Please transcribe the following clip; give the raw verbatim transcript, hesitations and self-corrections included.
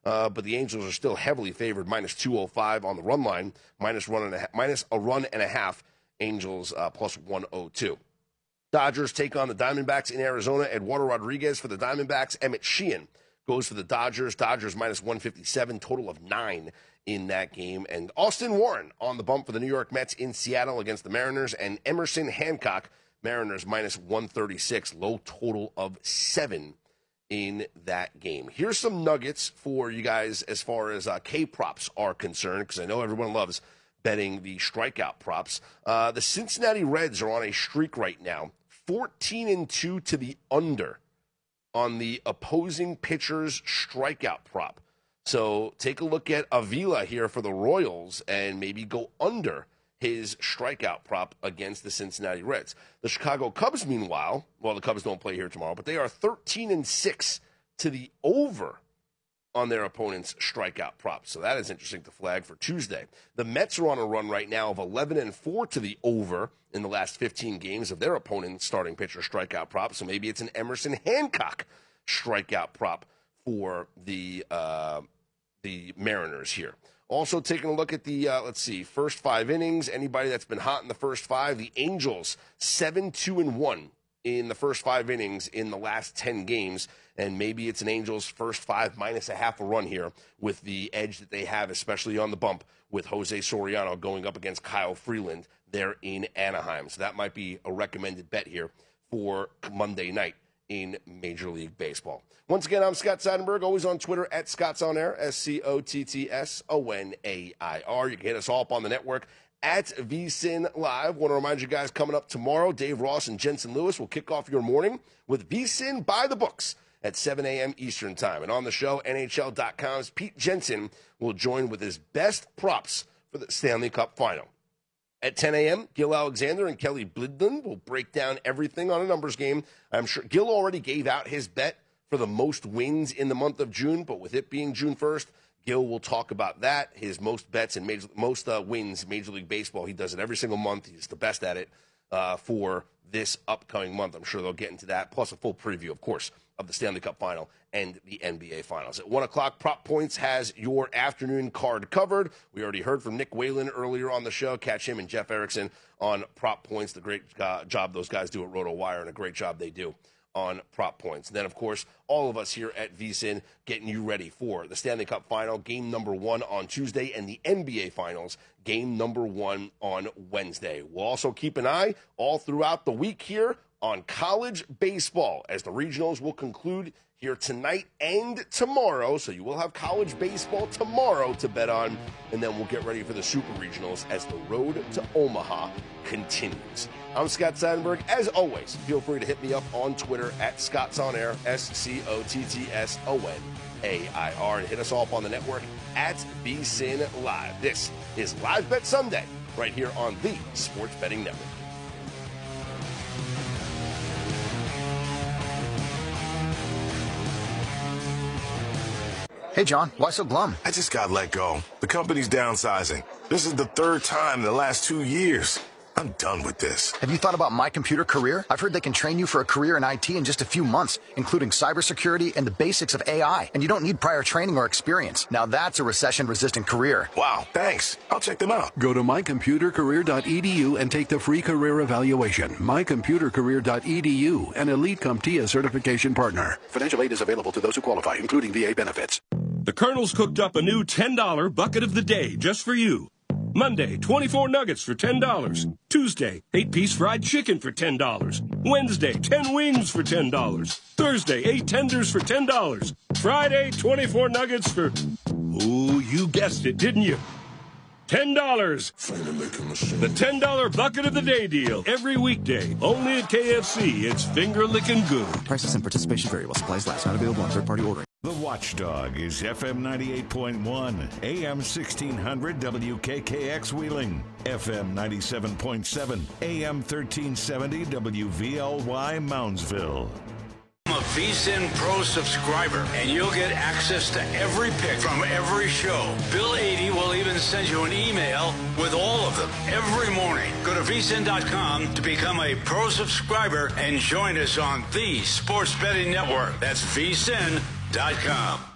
Uh, but the Angels are still heavily favored, minus two oh five on the run line, minus, run and a, minus a run and a half. Angels uh, plus one oh two. Dodgers take on the Diamondbacks in Arizona. Eduardo Rodriguez for the Diamondbacks. Emmett Sheehan goes for the Dodgers. Dodgers minus one fifty-seven, total of nine in that game. And Austin Warren on the bump for the New York Mets in Seattle against the Mariners. And Emerson Hancock, Mariners minus one thirty-six, low total of seven in that game. Here's some nuggets for you guys as far as uh, K-props are concerned, because I know everyone loves betting the strikeout props. Uh, the Cincinnati Reds are on a streak right now, fourteen and two to the under on the opposing pitcher's strikeout prop. So take a look at Avila here for the Royals and maybe go under his strikeout prop against the Cincinnati Reds. The Chicago Cubs, meanwhile, well, the Cubs don't play here tomorrow, but they are thirteen and six to the over on their opponent's strikeout prop. So that is interesting to flag for Tuesday. The Mets are on a run right now of eleven and four to the over in the last fifteen games of their opponent's starting pitcher strikeout prop. So maybe it's an Emerson Hancock strikeout prop for the uh, the Mariners here. Also taking a look at the, uh, let's see, first five innings. Anybody that's been hot in the first five. The Angels, seven two and one in the first five innings in the last ten games. And maybe it's an Angels first five minus a half a run here with the edge that they have, especially on the bump with Jose Soriano going up against Kyle Freeland there in Anaheim. So that might be a recommended bet here for Monday night in Major League Baseball. Once again, I'm Scott Seidenberg, always on Twitter at Scott's On Air, S C O T T S O N A I R. You can hit us all up on the network at V S I N Live. Want to remind you guys, coming up tomorrow, Dave Ross and Jensen Lewis will kick off your morning with V S I N by the books at seven a.m. Eastern Time. And on the show, N H L dot com's Pete Jensen will join with his best props for the Stanley Cup Final. At ten a.m., Gil Alexander and Kelly Blidlin will break down everything on a numbers game. I'm sure Gil already gave out his bet for the most wins in the month of June, but with it being June first, Gil will talk about that, his most bets and major, most uh, wins in Major League Baseball. He does it every single month. He's the best at it uh, for this upcoming month. I'm sure they'll get into that, plus a full preview, of course, of the Stanley Cup Final and the N B A Finals. At one o'clock, Prop Points has your afternoon card covered. We already heard from Nick Whalen earlier on the show. Catch him and Jeff Erickson on Prop Points, the great uh, job those guys do at RotoWire, and a great job they do on Prop Points. And then, of course, all of us here at V S I N getting you ready for the Stanley Cup Final, game number one on Tuesday, and the N B A Finals, game number one on Wednesday. We'll also keep an eye all throughout the week here on college baseball, as the regionals will conclude here tonight and tomorrow. So you will have college baseball tomorrow to bet on, and then we'll get ready for the super regionals as the road to Omaha continues. I'm Scott Seidenberg. As always, feel free to hit me up on Twitter at Scott's On Air, S C O T T S O N A I R, and hit us all up on the network at V S I N Live. This is Live Bet Sunday right here on the Sports Betting Network. Hey, John, why so glum? I just got let go. The company's downsizing. This is the third time in the last two years. I'm done with this. Have you thought about My Computer Career? I've heard they can train you for a career in I T in just a few months, including cybersecurity and the basics of A I. And you don't need prior training or experience. Now that's a recession-resistant career. Wow, thanks. I'll check them out. Go to my computer career dot e d u and take the free career evaluation. my computer career dot e d u, an Elite CompTIA certification partner. Financial aid is available to those who qualify, including V A benefits. The Colonel's cooked up a new ten dollar bucket of the day just for you. Monday, twenty-four nuggets for ten dollars. Tuesday, eight-piece fried chicken for ten dollars. Wednesday, ten wings for ten dollars. Thursday, eight tenders for ten dollars. Friday, twenty-four nuggets for... Ooh, you guessed it, didn't you? ten dollars. The ten dollar bucket of the day deal. Every weekday. Only at K F C. It's finger-licking good. Prices and participation vary while supplies last. Not available on third-party ordering. The Watchdog is F M ninety-eight point one, A M sixteen hundred W K K X Wheeling, F M ninety-seven point seven, A M thirteen seventy W V L Y Moundsville. I'm a V S I N Pro subscriber, and you'll get access to every pick from every show. Bill eighty will even send you an email with all of them every morning. Go to V S I N dot com to become a pro subscriber and join us on the Sports Betting Network. That's V S I N dot com.